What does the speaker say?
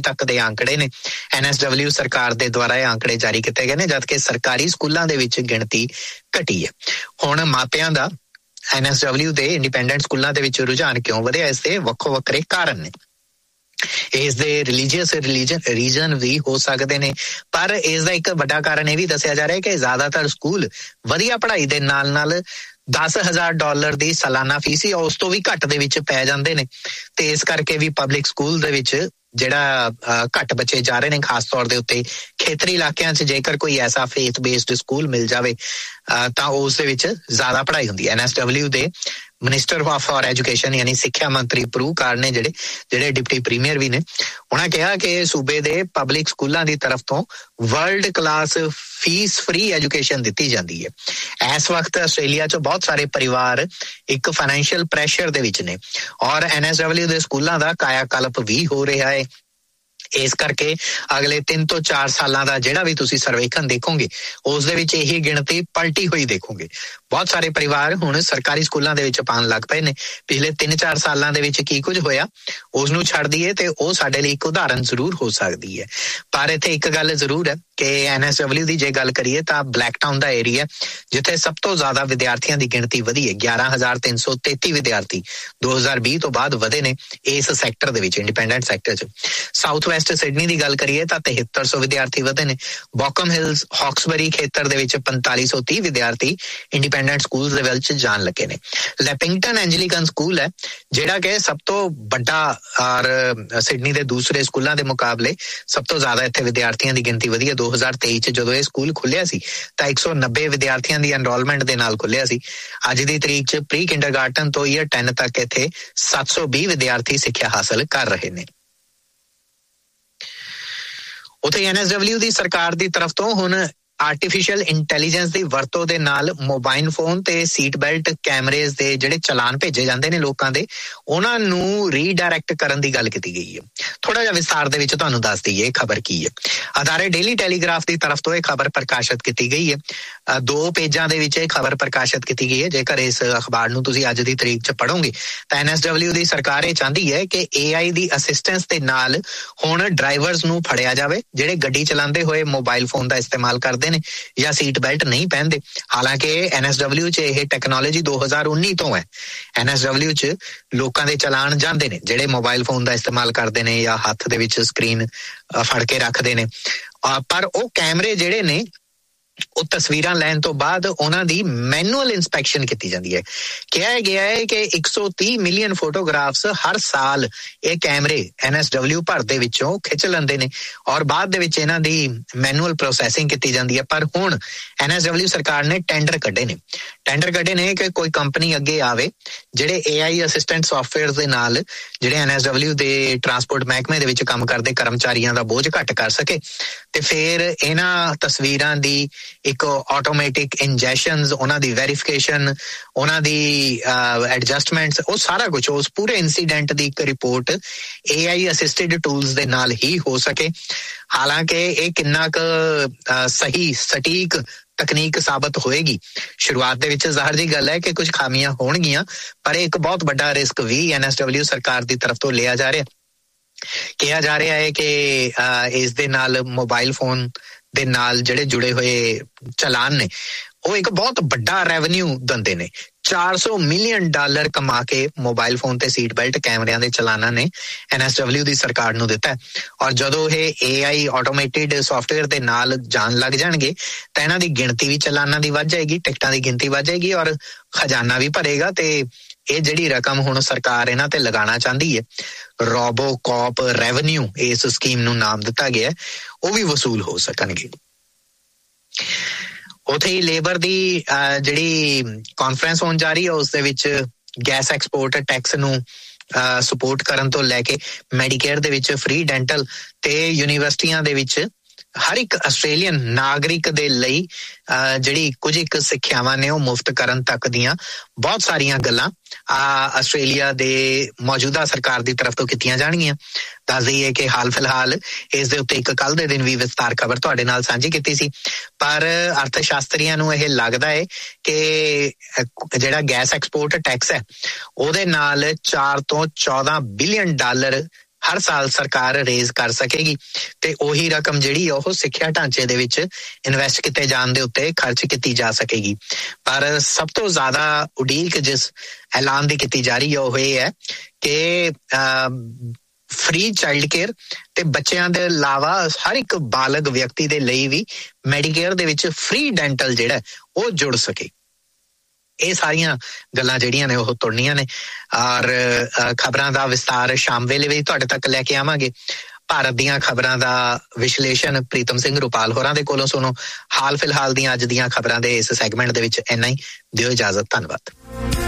ਤੱਕ ਦੇ ਆંકੜੇ ਨੇ। NSW ਸਰਕਾਰ ਦੇ ਦੁਆਰਾ ਇਹ ਆંકੜੇ ਜਾਰੀ ਕੀਤੇ ਗਏ ਨੇ, ਜਦਕਿ ਸਰਕਾਰੀ ਸਕੂਲਾਂ ਦੇ ਵਿੱਚ ਗਿਣਤੀ ਘਟੀ ਹੈ। ਹੁਣ ਮਾਪਿਆਂ ਦਾ NSW ਦੇ ਇੰਡੀਪੈਂਡੈਂਟ ਸਕੂਲਾਂ ਦੇ ਵਿੱਚ ਰੁਝਾਨ ਕਿਉਂ ਵਧਿਆ, ਇਸ ਦੇ ਵੱਖੋ ਵੱਖਰੇ ਕਾਰਨ ਨੇ। ਇਸ ਦੇ ਰਿਲੀਜੀਅਸ ਰੀਜ਼ਨ ਵੀ ਹੋ ਸਕਦੇ ਨੇ, ਪਰ ਇਸ ਦਾ ਇੱਕ ਵੱਡਾ ਕਾਰਨ ਇਹ ਵੀ ਦੱਸਿਆ ਜਾ ਰਿਹਾ ਕਿ ਜ਼ਿਆਦਾਤਰ ਸਕੂਲ ਵਧੀਆ ਪੜ੍ਹਾਈ ਦੇ ਨਾਲ $10,000 ਦੀ ਸਾਲਾਨਾ ਫੀਸ ਹੀ ਉਸ ਤੋਂ ਵੀ ਘੱਟ ਦੇ ਵਿੱਚ ਪੈ ਜਾਂਦੇ ਨੇ, ਤੇ ਇਸ ਕਰਕੇ ਵੀ ਪਬਲਿਕ ਸਕੂਲ ਦੇ ਵਿੱਚ ਜਿਹੜਾ ਘੱਟ ਬੱਚੇ ਜਾ ਰਹੇ ਨੇ। ਖਾਸ ਤੌਰ ਦੇ ਉੱਤੇ ਖੇਤਰੀ ਇਲਾਕਿਆਂ 'ਚ ਜੇਕਰ ਕੋਈ ਐਸਾ ਫੇਥ ਬੇਸਡ ਸਕੂਲ ਮਿਲ ਜਾਵੇ ਤਾਂ ਉਸ ਦੇ ਵਿੱਚ ਜ਼ਿਆਦਾ ਪੜ੍ਹਾਈ ਹੁੰਦੀ ਹੈ। NSW ਦੇ ਮਿਨਿਸਟਰ ਫਾਰ ਐਜੂਕੇਸ਼ਨ ਯਾਨੀ ਸਿੱਖਿਆ ਮੰਤਰੀ ਪ੍ਰਭੂ ਕਾਰ ਨੇ ਜਿਹੜੇ ਡਿਪਟੀ ਪ੍ਰੀਮੀਅਰ ਵੀ ਨੇ, ਉਹਨਾਂ ਕਿਹਾ ਕਿ ਸੂਬੇ ਦੇ ਪਬਲਿਕ ਸਕੂਲਾਂ ਦੀ ਤਰਫ ਤੋਂ world class fees free education ਦਿੱਤੀ ਜਾਂਦੀ ਹੈ। ਇਸ ਵਕਤ ਆਸਟ੍ਰੇਲੀਆ 'ਚ ਬਹੁਤ ਸਾਰੇ ਪਰਿਵਾਰ ਇੱਕ ਫਾਈਨੈਂਸ਼ੀਅਲ ਪ੍ਰੈਸ਼ਰ ਦੇ ਵਿੱਚ ਨੇ ਔਰ NSW ਦੇ ਸਕੂਲਾਂ ਦਾ ਕਾਇਆ ਕਲਪ ਵੀ ਹੋ ਰਿਹਾ ਹੈ। ਇਸ ਕਰਕੇ ਅਗਲੇ 3 ਤੋਂ 4 ਸਾਲਾਂ ਦਾ ਜਿਹੜਾ ਵੀ ਤੁਸੀਂ ਸਰਵੇਖਣ ਦੇਖੋਗੇ ਉਸ ਦੇ ਵਿੱਚ ਇਹੀ ਗਿਣਤੀ ਪਲਟੀ ਹੋਈ ਦੇਖੋਗੇ। ਬਹੁਤ ਸਾਰੇ ਪਰਿਵਾਰ ਹੁਣ ਸਰਕਾਰੀ ਸਕੂਲਾਂ ਦੇ ਵਿੱਚ ਪਾਉਣ ਲੱਗ ਪਏ ਨੇ। ਪਿਛਲੇ 3-4 ਸਾਲਾਂ ਦੇ ਵਿੱਚ ਕੀ ਕੁਝ ਹੋਇਆ ਉਸ ਨੂੰ ਛੱਡ ਦਈਏ ਤੇ ਉਹ ਸਾਡੇ ਲਈ ਇੱਕ ਉਦਾਹਰਨ ਜ਼ਰੂਰ ਹੋ ਸਕਦੀ ਹੈ। ਪਰ ਇੱਥੇ ਇੱਕ ਗੱਲ ਜ਼ਰੂਰ ਹੈ ਕਿ NSW ਦੀ ਜੇ ਗੱਲ ਕਰੀਏ ਤਾਂ ਬਲੈਕ ਟਾਊਨ ਦਾ ਏਰੀਆ ਜਿੱਥੇ ਸਭ ਤੋਂ ਜ਼ਿਆਦਾ ਵਿਦਿਆਰਥੀਆਂ ਦੀ ਗਿਣਤੀ ਵਧੀ ਹੈ। 11,333 ਵਿਦਿਆਰਥੀ 2020 ਤੋਂ ਬਾਅਦ ਵਧੇ ਨੇ ਇਸ ਸੈਕਟਰ ਦੇ ਵਿੱਚ, ਇੰਡੀਪੈਂਡੈਂਟ ਸੈਕਟਰ 'ਚ। ਸਾਊਥ ਵੈਸਟ ਸਿਡਨੀ ਦੀ ਗੱਲ ਕਰੀਏ ਤਾਂ 7300 ਵਿਦਿਆਰਥੀ ਵਧੇ ਨੇ। ਬੌਕਮ ਹਿਲਸ ਹੌਕਸਬਰੀ ਖੇਤਰ ਦੇ ਵਿੱਚ 4530 ਵਿਦਿਆਰਥੀ ਇੰਡੀਪੈਂਡੈਂਟ ਸਕੂਲ ਦੇ ਵਿੱਚ ਜਾਣ ਲੱਗੇ ਨੇ। ਲੈਪਿੰਗਟਨ ਐਂਜਲੀਕਨ ਸਕੂਲ ਹੈ ਜਿਹੜਾ ਕਿ ਸਭ ਤੋਂ ਵੱਡਾ ਔਰ ਸਿਡਨੀ ਦੇ ਦੂਸਰੇ ਸਕੂਲਾਂ ਦੇ ਮੁਕਾਬਲੇ ਸਭ ਤੋਂ ਜ਼ਿਆਦਾ ਇੱਥੇ ਵਿਦਿਆਰਥੀਆਂ ਦੀ ਗਿਣਤੀ ਵਧੀ ਹੈ। 2023 'ਚ ਜਦੋਂ ਇਹ ਸਕੂਲ ਖੁੱਲਿਆ ਸੀ ਤਾਂ 190 ਵਿਦਿਆਰਥੀਆਂ ਦੀ ਐਨਰੋਲਮੈਂਟ ਦੇ ਨਾਲ ਖੁੱਲਿਆ ਸੀ। ਅੱਜ ਦੀ ਤਰੀਕ 'ਚ ਪ੍ਰੀ ਕਿੰਡਰਗਾਰਟਨ ਤੋਂ ਈਅਰ 10 ਤੱਕ ਇੱਥੇ 720 ਵਿਦਿਆਰਥੀ ਸਿੱਖਿਆ ਹਾਸਲ ਕਰ ਰਹੇ ਨੇ। ਉੱਥੇ NSW ਦੀ ਸਰਕਾਰ ਦੀ ਤਰਫ ਤੋਂ ਹੁਣ ਆਰਟੀਫਿਸ਼ੀਅਲ ਇੰਟੈਲੀਜੈਂਸ ਦੀ ਵਰਤੋਂ ਦੇ ਨਾਲ ਮੋਬਾਈਲ ਫੋਨ ਤੇ ਸੀਟ ਬੈਲਟ ਕੈਮਰੇਜ਼ ਦੇ ਜਿਹੜੇ ਚਲਾਨ ਭੇਜੇ ਜਾਂਦੇ ਨੇ ਲੋਕਾਂ ਦੇ, ਉਹਨਾਂ ਨੂੰ ਰੀਡਾਇਰੈਕਟ ਕਰਨ ਦੀ ਗੱਲ ਕੀਤੀ ਗਈ ਹੈ। ਥੋੜਾ ਜਿਹਾ ਵਿਸਥਾਰ ਦੇ ਵਿੱਚ ਤੁਹਾਨੂੰ ਦੱਸ ਦਈਏ ਇਹ ਖਬਰ ਕੀ ਹੈ। ਅਦਾਰੇ ਡੇਲੀ ਟੈਲੀਗ੍ਰਾਫ ਦੀ ਤਰਫ ਤੋਂ ਇਹ ਖਬਰ ਪ੍ਰਕਾਸ਼ਿਤ ਕੀਤੀ ਗਈ ਹੈ। 2 ਪੇਜਾਂ ਦੇ ਵਿੱਚ ਇਹ ਖਬਰ ਪ੍ਰਕਾਸ਼ਿਤ ਕੀਤੀ ਗਈ ਹੈ। ਜੇਕਰ ਇਸ ਅਖਬਾਰ ਨੂੰ ਤੁਸੀਂ ਅੱਜ ਦੀ ਤਰੀਕ 'ਚ ਪੜ੍ਹੋਗੇ ਤਾਂ NSW ਦੀ ਸਰਕਾਰ ਇਹ ਚਾਹੁੰਦੀ ਹੈ ਕਿ AI ਦੀ ਅਸਿਸਟੈਂਸ ਦੇ ਨਾਲ ਹੁਣ ਡਰਾਈਵਰਸ ਨੂੰ ਫੜਿਆ ਜਾਵੇ ਜਿਹੜੇ ਗੱਡੀ ਚਲਾਉਂਦੇ ਹੋਏ ਮੋਬਾਈਲ ਫੋਨ ਦਾ ਇਸਤੇਮਾਲ ਕਰਦੇ ਨੇ ਜਾਂ ਸੀਟ ਬੈਲਟ ਨਹੀਂ ਪਹਿਨਦੇ। ਹਾਲਾਂਕਿ NSW 'ਚ ਇਹ ਟੈਕਨੋਲੋਜੀ 2019 ਤੋਂ ਹੈ। NSW 'ਚ ਲੋਕਾਂ ਦੇ ਚਲਾਨ ਜਾਂਦੇ ਨੇ ਜਿਹੜੇ ਮੋਬਾਈਲ ਫੋਨ ਦਾ ਇਸਤੇਮਾਲ ਕਰਦੇ ਨੇ ਜਾਂ ਹੱਥ ਦੇ ਵਿੱਚ ਸਕਰੀਨ ਫੜ ਕੇ ਰੱਖਦੇ ਨੇ, ਪਰ ਉਹ ਕੈਮਰੇ ਜਿਹੜੇ ਨੇ ਉਹ ਤਸਵੀਰਾਂ ਲੈਣ ਤੋਂ ਬਾਅਦ ਉਹਨਾਂ ਦੀ ਮੈਨੂਅਲ ਇੰਸਪੈਕਸ਼ਨ ਕੀਤੀ ਜਾਂਦੀ ਹੈ। ਕਿਹਾ ਗਿਆ ਹੈ ਕਿ 130 ਮਿਲੀਅਨ ਫੋਟੋਗ੍ਰਾਫਸ ਹਰ ਸਾਲ ਇਹ ਕੈਮਰੇ NSW ਭਰ ਦੇ ਵਿੱਚੋਂ ਖਿੱਚ ਲੈਂਦੇ ਨੇ ਔਰ ਬਾਅਦ ਦੇ ਵਿੱਚ ਇਹਨਾਂ ਦੀ ਮੈਨੂਅਲ ਪ੍ਰੋਸੈਸਿੰਗ ਕੀਤੀ ਜਾਂਦੀ ਹੈ। ਪਰ ਹੁਣ NSW ਸਰਕਾਰ ਨੇ ਟੈਂਡਰ ਕੱਢੇ ਨੇ ਕਿ ਕੋਈ ਕੰਪਨੀ ਅੱਗੇ ਆਵੇ ਜਿਹੜੇ AI ਅਸਿਸਟੈਂਟ ਸੌਫਟਵੇਅਰ ਦੇ ਨਾਲ ਜਿਹੜੇ NSW ਦੇ ਟਰਾਂਸਪੋਰਟ ਮਹਿਕਮੇ ਦੇ ਵਿੱਚ ਕੰਮ ਕਰਦੇ ਕਰਮਚਾਰੀਆਂ ਦਾ ਬੋਝ ਘੱਟ ਕਰ ਸਕੇ ਤੇ ਫਿਰ ਇਹਨਾਂ ਤਸਵੀਰਾਂ ਦੀ ਇੱਕ ਆਟੋਮੈਟਿਕ ਇੰਜੈਕਸ਼ਨਸ, ਉਹਨਾਂ ਦੀ ਵੈਰੀਫਿਕੇਸ਼ਨ, ਉਹਨਾਂ ਦੀ ਐਡਜਸਟਮੈਂਟਸ, ਉਹ ਸਾਰਾ ਕੁਝ ਉਸ ਪੂਰੇ ਇਨਸੀਡੈਂਟ ਦੀ ਇੱਕ ਰਿਪੋਰਟ AI ਅਸਿਸਟਡ ਟੂਲਸ ਦੇ ਨਾਲ ਹੀ ਹੋ ਸਕੇ। ਹਾਲਾਂਕਿ ਇਹ ਕਿੰਨਾ ਕੁ ਸਹੀ ਸਟੀਕ ਤਕਨੀਕ ਸਾਬਤ ਹੋਏਗੀ, ਸ਼ੁਰੂਆਤ ਦੇ ਵਿੱਚ ਜ਼ਾਹਰ ਦੀ ਗੱਲ ਹੈ ਕਿ ਕੁਝ ਖਾਮੀਆਂ ਹੋਣਗੀਆਂ, ਪਰ ਇੱਕ ਬਹੁਤ ਵੱਡਾ ਰਿਸਕ ਵੀ NSW ਸਰਕਾਰ ਦੀ ਤਰਫ ਤੋਂ ਲਿਆ ਜਾ ਰਿਹਾ। ਕਿਹਾ ਜਾ ਰਿਹਾ ਹੈ ਕਿ ਇਸ ਦੇ ਨਾਲ ਮੋਬਾਈਲ ਫੋਨ ਦੇ ਨਾਲ ਜਿਹੜੇ ਜੁੜੇ ਹੋਏ ਚਲਾਨ ਨੇ ਉਹ ਇੱਕ ਬਹੁਤ ਵੱਡਾ ਰੈਵਨਿਊ ਦਿੰਦੇ ਨੇ। $400 ਮਿਲੀਅਨ ਕਮਾ ਕੇ ਮੋਬਾਈਲ ਫੋਨ ਤੇ ਸੀਟ ਬੈਲਟ ਕੈਮਰਿਆਂ ਦੇ ਚਲਾਨਾਂ ਨੇ NSW ਦੀ ਸਰਕਾਰ ਨੂੰ ਦਿੱਤਾ ਔਰ ਜਦੋਂ ਇਹ AI ਆਟੋਮੇਟਿਡ ਸੌਫਟਵੇਅਰ ਦੇ ਨਾਲ ਜਾਣ ਲੱਗ ਜਾਣਗੇ ਤਾਂ ਇਹਨਾਂ ਦੀ ਗਿਣਤੀ ਵੀ ਚਲਾਨਾਂ ਦੀ ਵੱਧ ਜਾਏਗੀ, ਟਿਕਟਾਂ ਦੀ ਗਿਣਤੀ ਵੱਧ ਜਾਏਗੀ ਔਰ ਖਜ਼ਾਨਾ ਵੀ ਭਰੇਗਾ ਤੇ ਇਹ ਜਿਹੜੀ ਰਕਮ ਹੁਣ ਸਰਕਾਰ ਇਹਨਾਂ ਤੇ ਲਗਾਉਣਾ ਚਾਹੁੰਦੀ ਹੈ, ਰੋਬੋ ਕੌਪ ਰੈਵਨਿਊ ਇਸ ਸਕੀਮ ਨੂੰ ਨਾਮ ਦਿੱਤਾ ਗਿਆ, ਉਹ ਵੀ ਵਸੂਲ ਹੋ ਸਕਣਗੇ। ਉੱਥੇ ਹੀ ਲੇਬਰ ਦੀ ਜਿਹੜੀ ਕਾਨਫਰੰਸ ਹੋਣ ਜਾ ਰਹੀ ਹੈ ਉਸ ਦੇ ਵਿੱਚ ਗੈਸ ਐਕਸਪੋਰਟ ਟੈਕਸ ਨੂੰ ਸਪੋਰਟ ਕਰਨ ਤੋਂ ਲੈ ਕੇ ਮੈਡੀਕੇਅਰ ਦੇ ਵਿੱਚ ਫ੍ਰੀ ਡੈਂਟਲ ਤੇ ਯੂਨੀਵਰਸਿਟੀਆਂ ਦੇ ਵਿੱਚ ਹਰ ਇੱਕ ਆਸਟ੍ਰੇਲੀਅਨ ਨਾਗਰਿਕ ਦੇ ਲਈ ਜਿਹੜੀ ਕੁਝ ਇੱਕ ਸਿੱਖਿਆਵਾਂ ਨੇ ਉਹ ਮੁਫਤ ਕਰਨ ਤੱਕ ਦੀਆਂ ਬਹੁਤ ਸਾਰੀਆਂ ਗੱਲਾਂ ਆਸਟ੍ਰੇਲੀਆ ਦੇ ਮੌਜੂਦਾ ਸਰਕਾਰ ਦੀ ਤਰਫ ਤੋਂ ਕੀਤੀਆਂ ਜਾਣਗੀਆਂ। ਦੱਸ ਦਈਏ ਕਿ ਹਾਲ ਫਿਲਹਾਲ ਇਸ ਦੇ ਉੱਤੇ ਇੱਕ ਕੱਲ ਦੇ ਦਿਨ ਵੀ ਵਿਸਤਾਰ ਖਬਰ ਤੁਹਾਡੇ ਨਾਲ ਸਾਂਝੀ ਕੀਤੀ ਸੀ, ਪਰ ਅਰਥ ਸ਼ਾਸਤਰੀਆਂ ਨੂੰ ਇਹ ਲੱਗਦਾ ਹੈ ਕਿ ਜਿਹੜਾ ਗੈਸ ਐਕਸਪੋਰਟ ਟੈਕਸ ਹੈ ਉਹਦੇ ਨਾਲ $4 ਤੋਂ $14 ਬਿਲੀਅਨ ਹਰ ਸਾਲ ਸਰਕਾਰ ਰੇਜ਼ ਕਰ ਸਕੇਗੀ ਤੇ ਉਹੀ ਰਕਮ ਜਿਹੜੀ ਉਹ ਸਿੱਖਿਆ ਢਾਂਚੇ ਦੇ ਵਿੱਚ ਇਨਵੈਸਟ ਕੀਤੇ ਜਾਣ ਦੇ ਉੱਤੇ ਖਰਚ ਕੀਤੀ ਜਾ ਸਕੇਗੀ। ਪਰ ਸਭ ਤੋਂ ਜ਼ਿਆਦਾ ਉਡੀਕ ਜਿਸ ਐਲਾਨ ਦੀ ਕੀਤੀ ਜਾ ਰਹੀ ਹੈ ਉਹ ਇਹ ਹੈ ਕਿ ਫ੍ਰੀ ਚਾਈਲਡ ਕੇਅਰ ਤੇ ਬੱਚਿਆਂ ਦੇ ਇਲਾਵਾ ਹਰ ਇੱਕ ਬਾਲਗ ਵਿਅਕਤੀ ਦੇ ਲਈ ਵੀ ਮੈਡੀਕੇਅਰ ਦੇ ਵਿੱਚ ਫ੍ਰੀ ਡੈਂਟਲ ਜਿਹੜਾ ਉਹ ਜੁੜ ਸਕੇ। ਇਹ ਸਾਰੀਆਂ ਗੱਲਾਂ ਜਿਹੜੀਆਂ ਨੇ ਉਹ ਤੁਰਨੀਆਂ ਨੇ ਔਰ ਖਬਰਾਂ ਦਾ ਵਿਸਤਾਰ ਸ਼ਾਮ ਵੇਲੇ ਵੀ ਤੁਹਾਡੇ ਤੱਕ ਲੈ ਕੇ ਆਵਾਂਗੇ। ਭਾਰਤ ਦੀਆਂ ਖਬਰਾਂ ਦਾ ਵਿਸ਼ਲੇਸ਼ਣ ਪ੍ਰੀਤਮ ਸਿੰਘ ਰੁਪਾਲ ਹੋਰਾਂ ਦੇ ਕੋਲੋਂ ਸੁਣੋ। ਹਾਲ ਫਿਲਹਾਲ ਦੀਆਂ ਅੱਜ ਦੀਆਂ ਖਬਰਾਂ ਦੇ ਇਸ ਸੈਗਮੈਂਟ ਦੇ ਵਿੱਚ ਇੰਨਾ ਹੀ। ਦਿਓ ਇਜਾਜ਼ਤ, ਧੰਨਵਾਦ।